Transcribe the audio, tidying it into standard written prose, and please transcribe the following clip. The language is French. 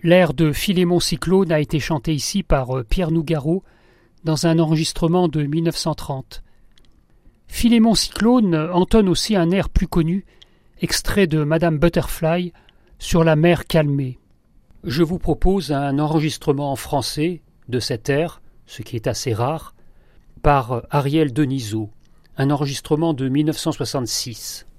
L'air de Philémon Cyclone a été chanté ici par Pierre Nougaro dans un enregistrement de 1930. Philémon Cyclone entonne aussi un air plus connu, extrait de Madame Butterfly, sur la mer calmée. Je vous propose un enregistrement en français de cet air, ce qui est assez rare, par Ariel Denisot, un enregistrement de 1966.